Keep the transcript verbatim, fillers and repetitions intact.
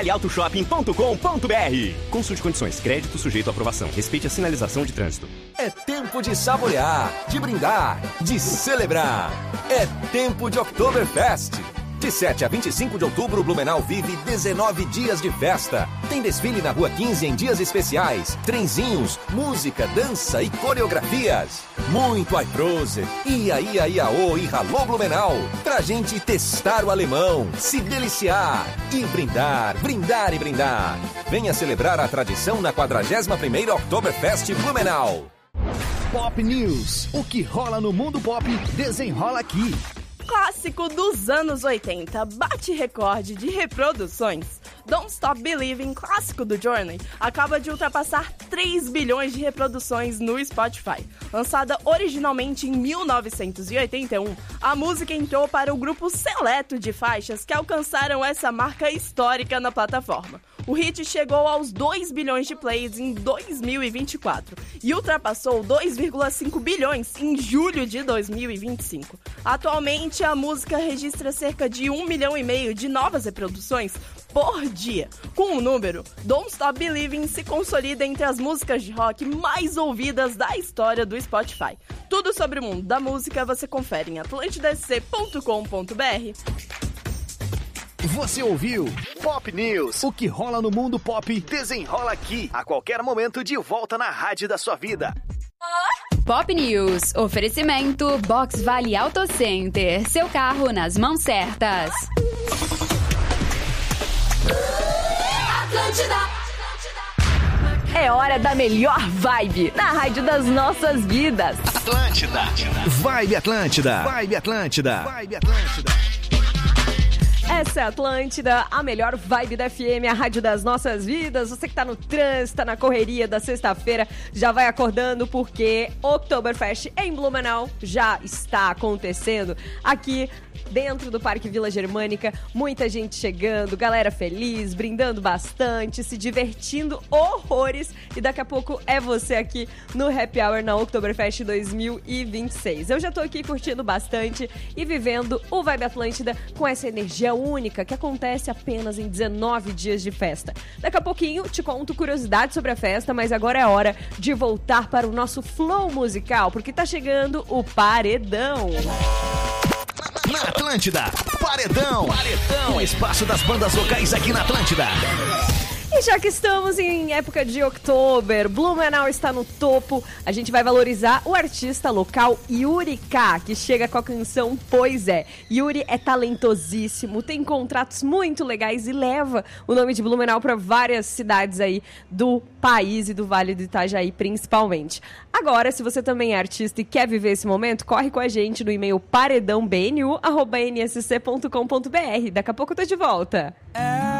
auto shopping ponto com ponto b r. Consulte condições. Crédito sujeito à aprovação. Respeite a sinalização de trânsito. É tempo de saborear, de brindar, de celebrar. É tempo de Oktoberfest. De sete a vinte e cinco de outubro, Blumenau vive dezenove dias de festa. Tem desfile na Rua quinze em dias especiais, trenzinhos, música, dança e coreografias. Muito Aiprose, Ia, Ia, Iaô e Ralô Blumenau. Pra gente testar o alemão, se deliciar e brindar, brindar e brindar. Venha celebrar a tradição na quadragésima primeira Oktoberfest Blumenau. Pop News. O que rola no mundo pop, desenrola aqui. Clássico dos anos oitenta bate recorde de reproduções. Don't Stop Believing, clássico do Journey, acaba de ultrapassar três bilhões de reproduções no Spotify. Lançada originalmente em mil novecentos e oitenta e um, a música entrou para o grupo seleto de faixas que alcançaram essa marca histórica na plataforma. O hit chegou aos dois bilhões de plays em dois mil e vinte e quatro e ultrapassou dois vírgula cinco bilhões em julho de dois mil e vinte e cinco. Atualmente, a música registra cerca de um milhão e meio de novas reproduções por dia. Com o número, Don't Stop Believing se consolida entre as músicas de rock mais ouvidas da história do Spotify. Tudo sobre o mundo da música você confere em atlântida s c ponto com ponto b r. Você ouviu Pop News. O que rola no mundo pop, desenrola aqui. A qualquer momento, de volta na rádio da sua vida. Pop News. Oferecimento Box Vale Auto Center. Seu carro nas mãos certas. Atlântida. É hora da melhor vibe na rádio das nossas vidas. Atlântida. Vibe Atlântida. Vibe Atlântida. Vibe Atlântida. Essa é a Atlântida, a melhor vibe da F M, a rádio das nossas vidas. Você que tá no trânsito, tá na correria da sexta-feira, já vai acordando porque Oktoberfest em Blumenau já está acontecendo aqui dentro do Parque Vila Germânica. Muita gente chegando, galera feliz, brindando bastante, se divertindo horrores. E daqui a pouco é você aqui no Happy Hour na Oktoberfest dois mil e vinte e seis. Eu já tô aqui curtindo bastante e vivendo o Vibe Atlântida com essa energia única que acontece apenas em dezenove dias de festa. Daqui a pouquinho te conto curiosidades sobre a festa, mas agora é hora de voltar para o nosso flow musical, porque tá chegando o Paredão. Na Atlântida, Paredão. Paredão. O espaço das bandas locais aqui na Atlântida. E já que estamos em época de Oktober, Blumenau está no topo, a gente vai valorizar o artista local Yuri K, que chega com a canção Pois É. Yuri é talentosíssimo, tem contratos muito legais e leva o nome de Blumenau para várias cidades aí do país e do Vale do Itajaí principalmente. Agora, se você também é artista e quer viver esse momento, corre com a gente no e-mail paredão b n u arroba n s c ponto com ponto b r. Daqui a pouco eu tô de volta. É.